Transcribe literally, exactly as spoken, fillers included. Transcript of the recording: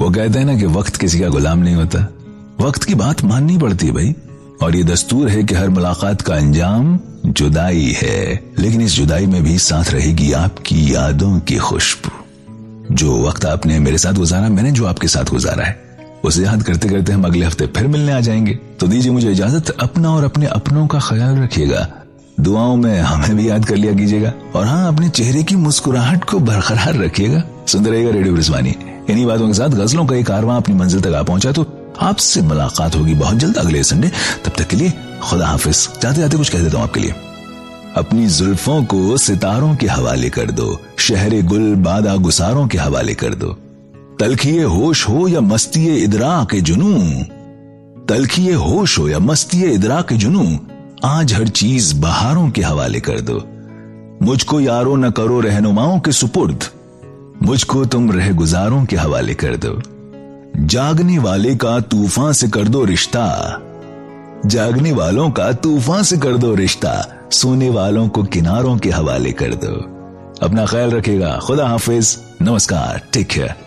वो कहते हैं ना कि वक्त किसी का गुलाम नहीं होता, वक्त की बात माननी पड़ती है भाई। और ये दस्तूर है कि हर मुलाकात का अंजाम जुदाई है, लेकिन इस जुदाई में भी साथ रहेगी आपकी यादों की खुशबू। जो वक्त आपने मेरे साथ गुजारा, मैंने जो आपके साथ गुजारा है, उसे याद करते करते हम अगले हफ्ते फिर मिलने आ जाएंगे। तो दीजिए मुझे इजाजत, अपना और अपने अपनों का ख्याल रखिएगा, दुआओं में हमें भी याद कर लिया कीजिएगा, और हाँ, अपने चेहरे की मुस्कुराहट को बरकरार रखिएगा। सुनते रहिएगा रेडियो ब्रिज़वानी। इन्हीं बातों के साथ गजलों का एक कारवां अपनी मंजिल तक आ पहुंचा। तो आपसे मुलाकात होगी बहुत जल्द अगले संडे। तब तक के लिए खुदा हाफिज। जाते जाते कुछ कह देता हूं आपके लिए। अपनी जुल्फों को सितारों के हवाले कर दो, शहरे गुल बादा गुसारों के हवाले कर दो। तलखिए होश हो या मस्तिए इदरा के जुनू, तलखिए होश हो या मस्तिए इदरा के जुनू, आज हर चीज बहारों के हवाले कर दो। मुझको यारो न करो रहनुमाओं के सुपुर्द, मुझको तुम रह गुजारों के हवाले कर दो। जागने वाले का तूफान से कर दो रिश्ता, जागने वालों का तूफान से कर दो रिश्ता, सोने वालों को किनारों के हवाले कर दो। अपना ख्याल रखिएगा। खुदा हाफिज, नमस्कार, टेक केयर।